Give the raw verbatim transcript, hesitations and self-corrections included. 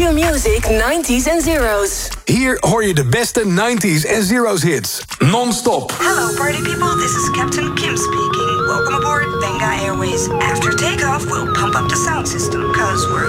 New music nineties and zeros. Hier hoor je de beste nineties en zeros hits. Non-stop. Hello party people, this is Captain Kim speaking. Welcome aboard Benga Airways. After takeoff, we'll pump up the sound system, cause we're